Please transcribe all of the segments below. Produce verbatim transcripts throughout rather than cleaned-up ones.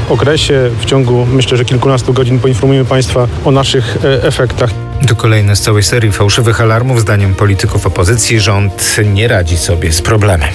okresie, w ciągu myślę, że kilkunastu godzin poinformujemy Państwa o naszych efektach. To kolejne z całej serii fałszywych alarmów. Zdaniem polityków opozycji rząd nie radzi sobie z problemem.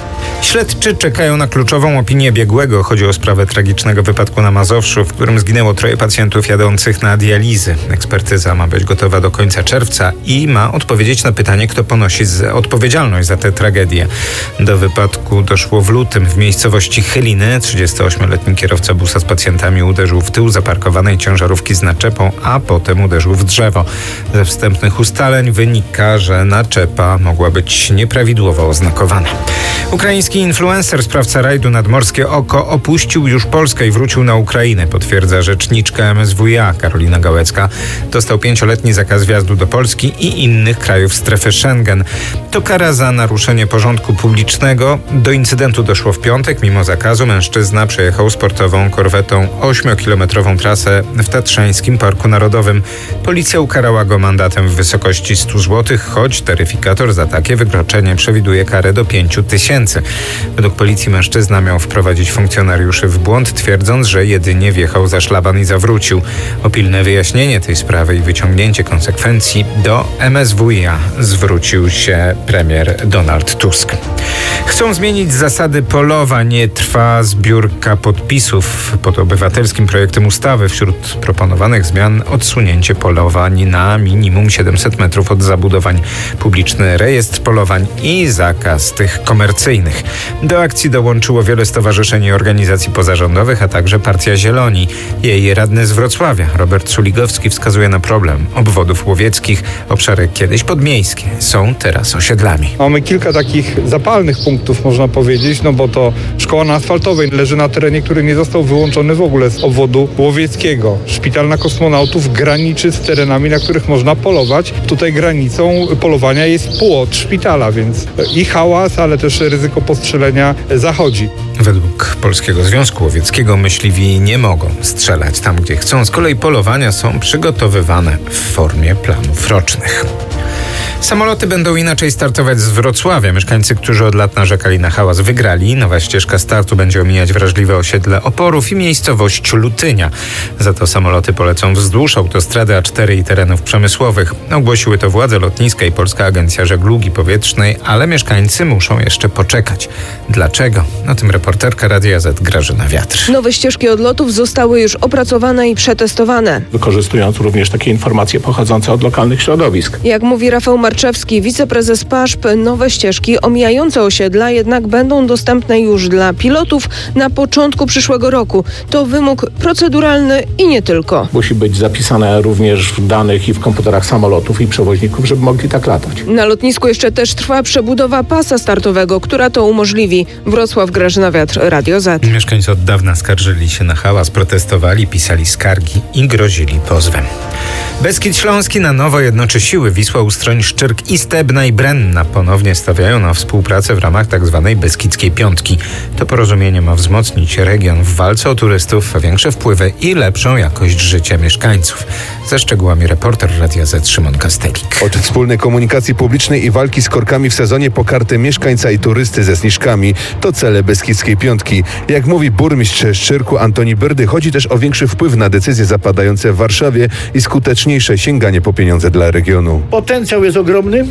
Śledczy czekają na kluczową opinię biegłego. Chodzi o sprawę tragicznego wypadku na Mazowszu, w którym zginęło troje pacjentów jadących na dializy. Ekspertyza ma być gotowa do końca czerwca i ma odpowiedzieć na pytanie, kto ponosi odpowiedzialność za tę tragedię. Do wypadku doszło w lutym w miejscowości Chyliny. trzydziestoośmioletni kierowca busa z pacjentami uderzył w tył zaparkowanej ciężarówki z naczepą, a potem uderzył w drzewo. Ze wstępnych ustaleń wynika, że naczepa mogła być nieprawidłowo oznakowana. Ukraiński influencer, sprawca rajdu Nadmorskie Oko, opuścił już Polskę i wrócił na Ukrainę, potwierdza rzeczniczka M S W iA Karolina Gałecka. Dostał pięcioletni zakaz wjazdu do Polski i innych krajów strefy Schengen. To kara za naruszenie porządku publicznego. Do incydentu doszło w piątek. Mimo zakazu mężczyzna przejechał sportową korwetą ośmiokilometrową trasę w Tatrzańskim Parku Narodowym. Policja ukarała go mandatem w wysokości stu złotych, choć taryfikator za takie wykroczenie przewiduje karę do pięciu tysięcy. Według policji mężczyzna miał wprowadzić funkcjonariuszy w błąd, twierdząc, że jedynie wjechał za szlaban i zawrócił. O pilne wyjaśnienie tej sprawy i wyciągnięcie konsekwencji do M S W iA zwrócił się premier Donald Tusk. Chcą zmienić zasady polowań. Trwa zbiórka podpisów pod obywatelskim projektem ustawy. Wśród proponowanych zmian odsunięcie polowań na minimum siedemset metrów od zabudowań, publiczny rejestr polowań i zakaz tych komercyjnych. Do akcji dołączyło wiele stowarzyszeń i organizacji pozarządowych, a także Partia Zieloni. Jej radny z Wrocławia, Robert Suligowski, wskazuje na problem obwodów łowieckich. Obszary kiedyś podmiejskie są teraz osiedlami. Mamy kilka takich zapalnych punktów, można powiedzieć, no bo to szkoła na Asfaltowej leży na terenie, który nie został wyłączony w ogóle z obwodu łowieckiego. Szpital na Kosmonautów graniczy z terenami, na których można polować. Tutaj granicą polowania jest płot szpitala, więc i hałas, ale też ryzyko postrzelenia zachodzi. Według Polskiego Związku Łowieckiego myśliwi nie mogą strzelać tam, gdzie chcą. Z kolei polowania są przygotowywane w formie planów rocznych. Samoloty będą inaczej startować z Wrocławia. Mieszkańcy, którzy od lat narzekali na hałas, wygrali. Nowa ścieżka startu będzie omijać wrażliwe osiedle Oporów i miejscowość Lutynia. Za to samoloty polecą wzdłuż autostrady A cztery i terenów przemysłowych. Ogłosiły to władze lotniska i Polska Agencja Żeglugi Powietrznej, ale mieszkańcy muszą jeszcze poczekać. Dlaczego? O tym reporterka Radia Z Grażyna Wiatr. Nowe ścieżki odlotów zostały już opracowane i przetestowane. Wykorzystując również takie informacje pochodzące od lokalnych środowisk. Jak mówi Rafał Marczewski, wiceprezes P A S P, nowe ścieżki omijające osiedla jednak będą dostępne już dla pilotów na początku przyszłego roku. To wymóg proceduralny i nie tylko. Musi być zapisane również w danych i w komputerach samolotów i przewoźników, żeby mogli tak latać. Na lotnisku jeszcze też trwa przebudowa pasa startowego, która to umożliwi. Wrocław, Grażyna Wiatr, Radio Z. Mieszkańcy od dawna skarżyli się na hałas, protestowali, pisali skargi i grozili pozwem. Beskid Śląski na nowo jednoczy siły. Wisła, Ustroń, Szczyrk i Stebna i Brenna ponownie stawiają na współpracę w ramach tzw. Beskidzkiej Piątki. To porozumienie ma wzmocnić region w walce o turystów, większe wpływy i lepszą jakość życia mieszkańców. Ze szczegółami reporter Radia Z Szymon Kastelik. Od wspólnej komunikacji publicznej i walki z korkami w sezonie po kartę mieszkańca i turysty ze zniżkami to cele Beskidzkiej Piątki. Jak mówi burmistrz Szczyrku Antoni Byrdy, chodzi też o większy wpływ na decyzje zapadające w Warszawie i skuteczniejsze sięganie po pieniądze dla regionu. Potencjał jest ogromny.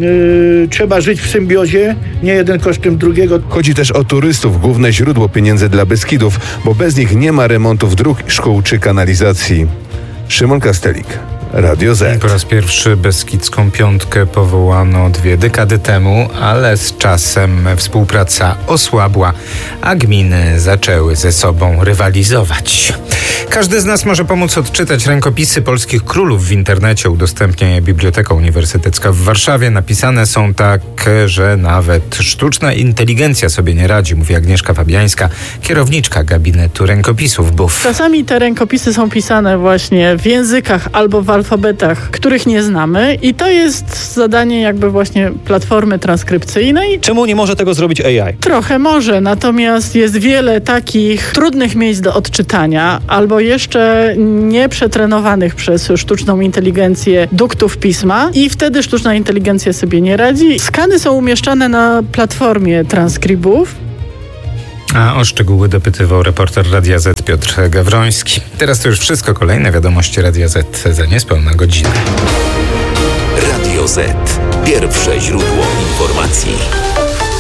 Yy, trzeba żyć w symbiozie, nie jeden kosztem drugiego. Chodzi też o turystów, główne źródło pieniędzy dla Beskidów, bo bez nich nie ma remontów dróg, szkół czy kanalizacji. Szymon Kastelik, Radio Z. Po raz pierwszy Beskidzką Piątkę powołano dwie dekady temu, ale z czasem współpraca osłabła, a gminy zaczęły ze sobą rywalizować. Każdy z nas może pomóc odczytać rękopisy polskich królów w internecie. Udostępnia je Biblioteka Uniwersytecka w Warszawie. Napisane są tak, że nawet sztuczna inteligencja sobie nie radzi, mówi Agnieszka Fabiańska, kierowniczka gabinetu rękopisów B U F. Czasami te rękopisy są pisane właśnie w językach albo w alfabetach, których nie znamy, i to jest zadanie jakby właśnie platformy transkrypcyjnej. Czemu nie może tego zrobić A I? Trochę może, natomiast jest wiele takich trudnych miejsc do odczytania albo jeszcze nieprzetrenowanych przez sztuczną inteligencję duktów pisma i wtedy sztuczna inteligencja sobie nie radzi. Skany są umieszczane na platformie Transkribów. A o szczegóły dopytywał reporter Radia Z Piotr Gawroński. Teraz to już wszystko. Kolejne wiadomości Radia Z za niespełna godzinę. Radio Z. Pierwsze źródło informacji.